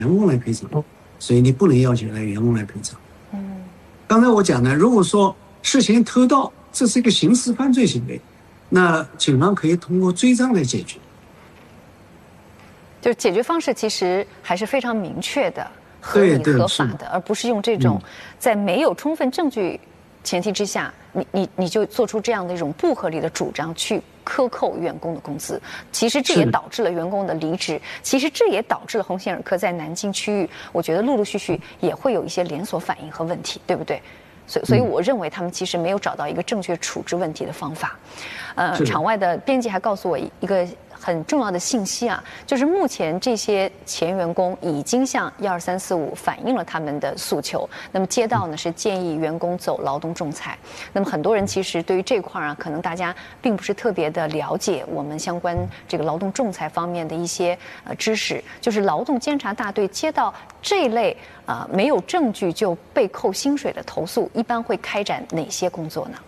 工来赔偿，所以你不能要求员工来赔偿。刚才我讲的，如果说事前偷盗，这是一个刑事犯罪行为，那警方可以通过追账来解决。 就是解决方式其实还是非常明确的、合理合法的，而不是用这种在没有充分证据前提之下，你就做出这样的一种不合理的主张去克扣员工的工资。其实这也导致了员工的离职，其实这也导致了鸿星尔克在南京区域，我觉得陆陆续续也会有一些连锁反应和问题，对不对？所以我认为他们其实没有找到一个正确处置问题的方法。场外的编辑还告诉我一个很重要的信息啊，就是目前这些前员工已经向12345反映了他们的诉求。那么街道呢是建议员工走劳动仲裁。那么很多人其实对于这块啊，可能大家并不是特别的了解我们相关这个劳动仲裁方面的一些知识。就是劳动监察大队接到这类没有证据就被扣薪水的投诉，一般会开展哪些工作呢？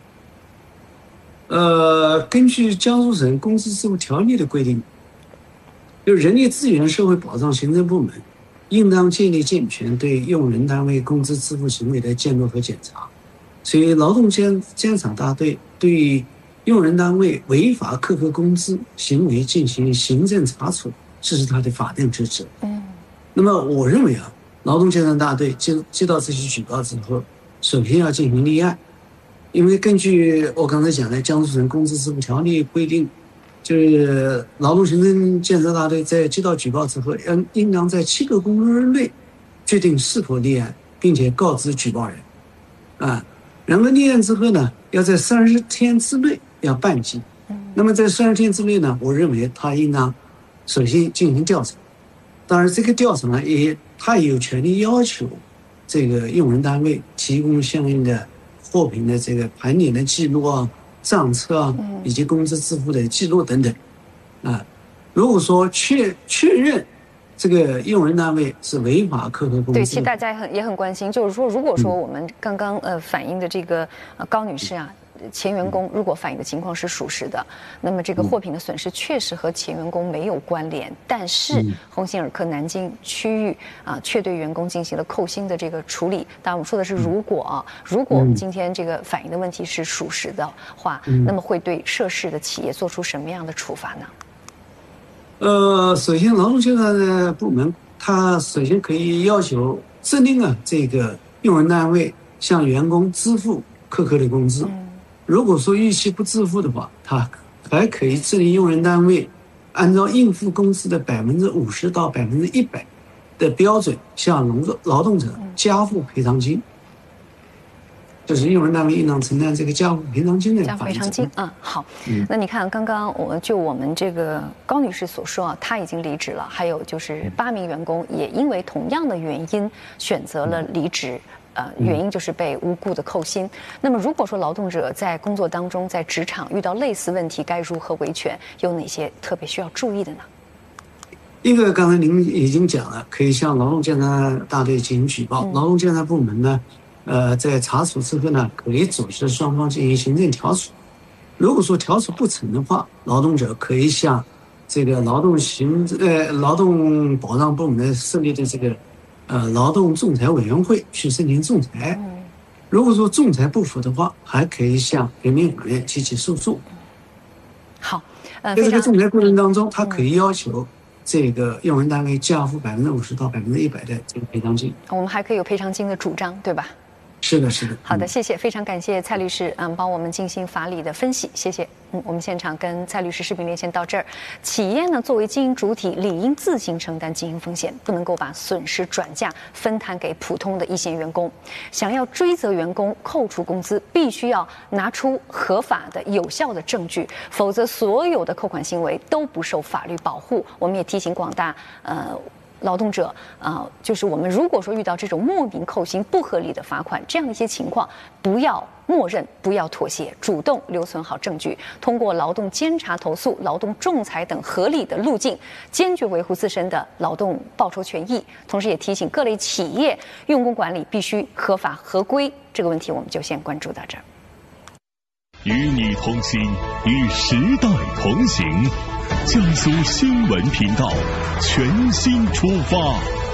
根据江苏省公司事务条例的规定，就人力资源社会保障行政部门应当建立健全对用人单位工资支付行为的监督和检查。所以劳动监察大队对用人单位违法克扣工资行为进行行政查处，这是他的法定职责。那么我认为劳动监察大队接到这些举报之后，首先要进行立案。因为根据我刚才讲的江苏省公司事务条例规定，就是劳动行政监察大队在接到举报之后，应当在7个工作日内决定是否立案，并且告知举报人。然后立案之后呢，要在30天之内要办结。那么在30天之内呢，我认为他应当首先进行调查。当然，这个调查呢，他也有权利要求这个用人单位提供相应的货品的这个盘点的记录账册以及工资支付的记录等等。如果说确认这个用人单位是违法克扣工资， 对，其实大家也很关心，就是说，如果说我们刚刚反映的这个高女士前员工如果反映的情况是属实的，那么这个货品的损失确实和前员工没有关联，但是鸿星尔克南京区域却对员工进行了扣薪的这个处理。当然我们说的是如果我们今天这个反映的问题是属实的话，那么会对涉事的企业做出什么样的处罚呢？ 首先劳动监察的部门，他首先可以要求制定这个用人单位向员工支付克扣的工资。如果说逾期不支付的话，他还可以制定用人单位按照应付工资的50%到100%的标准，向劳动者加付赔偿金。就是用人单位应当承担这个加付赔偿金的加付赔偿金。好。那你看，刚刚我们这个高女士所说她已经离职了，还有就是8名员工也因为同样的原因选择了离职。原因就是被无故的扣薪。那么如果说劳动者在工作当中，在职场遇到类似问题，该如何维权？有哪些特别需要注意的呢？ 一个刚才您已经讲了，可以向劳动监察大队进行举报。劳动监察部门呢，在查处之后呢，可以组织双方进行行政调处。如果说调处不成的话，劳动者可以向这个劳动保障部门设立的这个劳动仲裁委员会去申请仲裁。如果说仲裁不服的话，还可以向人民法院提起诉讼。 好， 在这个仲裁过程当中，他可以要求这个用人单位加付50%到100%的这个赔偿金。 我们还可以有赔偿金的主张，对吧？ 是的，是的。 好的，谢谢，非常感谢蔡律师，帮我们进行法理的分析，谢谢。我们现场跟蔡律师视频连线到这儿。企业呢，作为经营主体，理应自行承担经营风险，不能够把损失转嫁分摊给普通的一线员工。想要追责员工扣除工资，必须要拿出合法的、有效的证据，否则所有的扣款行为都不受法律保护。我们也提醒广大劳动者就是我们如果说遇到这种莫名扣薪、不合理的罚款这样一些情况，不要默认，不要妥协，主动留存好证据，通过劳动监察投诉、劳动仲裁等合理的路径，坚决维护自身的劳动报酬权益。同时也提醒各类企业用工管理必须合法合规。这个问题我们就先关注到这儿。 与你同行，与时代同行。江苏新闻频道全新出发。